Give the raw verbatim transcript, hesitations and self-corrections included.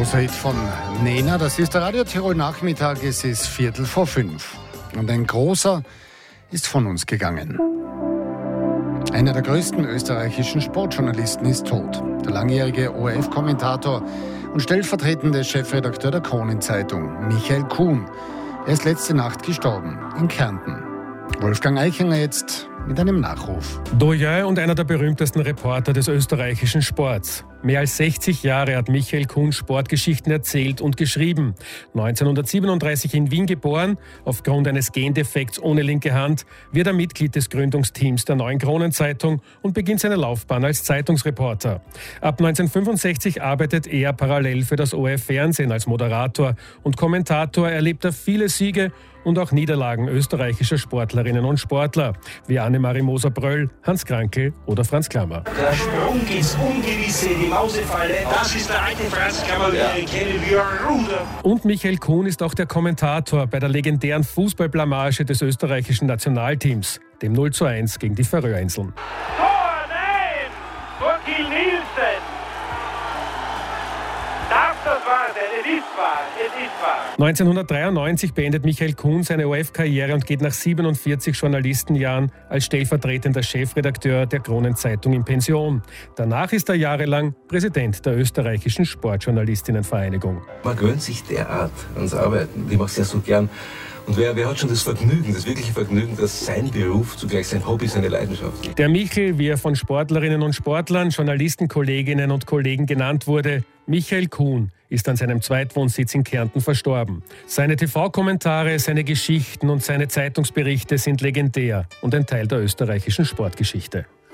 Großer Hit von Nena, das ist der Radio Tirol Nachmittag, es ist Viertel vor fünf. Und ein großer ist von uns gegangen. Einer der größten österreichischen Sportjournalisten ist tot. Der langjährige O R F-Kommentator und stellvertretende Chefredakteur der Kronenzeitung, Michael Kuhn. Er ist letzte Nacht gestorben, in Kärnten. Wolfgang Eichinger jetzt mit einem Nachruf. Doyen und einer der berühmtesten Reporter des österreichischen Sports. Mehr als sechzig Jahre hat Michael Kuhn Sportgeschichten erzählt und geschrieben. neunzehnhundertsiebenunddreißig in Wien geboren, aufgrund eines Gendefekts ohne linke Hand, wird er Mitglied des Gründungsteams der Neuen Kronenzeitung und beginnt seine Laufbahn als Zeitungsreporter. Ab neunzehnhundertfünfundsechzig arbeitet er parallel für das O R F-Fernsehen als Moderator und Kommentator, erlebt er viele Siege und auch Niederlagen österreichischer Sportlerinnen und Sportler, wie Annemarie Moser-Bröll, Hans Krankl oder Franz Klammer. Der Sprung ins Ungewisse, die Mausefalle, das ist der alte Franz Klammer, ja. Den kennen wir, Ruder. Und Michael Kuhn ist auch der Kommentator bei der legendären Fußballblamage des österreichischen Nationalteams, dem null zu eins gegen die Färöerinseln. Tor, nein! Tor Kiel Nielsen! Darf das wahr sein? Es ist wahr, es ist wahr. neunzehnhundertdreiundneunzig beendet Michael Kuhn seine O R F-Karriere und geht nach siebenundvierzig Journalistenjahren als stellvertretender Chefredakteur der Kronenzeitung in Pension. Danach ist er jahrelang Präsident der österreichischen Sportjournalistinnenvereinigung. Man gewöhnt sich derart ans Arbeiten, ich mache es ja so gern. Und wer, wer hat schon das Vergnügen, das wirkliche Vergnügen, dass sein Beruf zugleich sein Hobby, seine Leidenschaft ist? Der Michel, wie er von Sportlerinnen und Sportlern, Journalisten, Kolleginnen und Kollegen genannt wurde, Michael Kuhn, ist an seinem Zweitwohnsitz in Kärnten verstorben. Seine T V-Kommentare, seine Geschichten und seine Zeitungsberichte sind legendär und ein Teil der österreichischen Sportgeschichte.